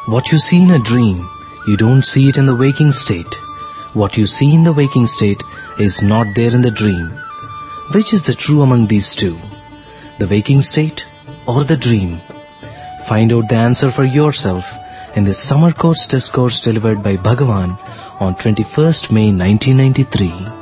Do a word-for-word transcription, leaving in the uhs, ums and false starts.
What you see in a dream, you don't see it in the waking state. What you see in the waking state is not there in the dream. Which is the true among these two? The waking state or the dream? Find out the answer for yourself in this summer course discourse delivered by Bhagavan on twenty-first May nineteen ninety-three.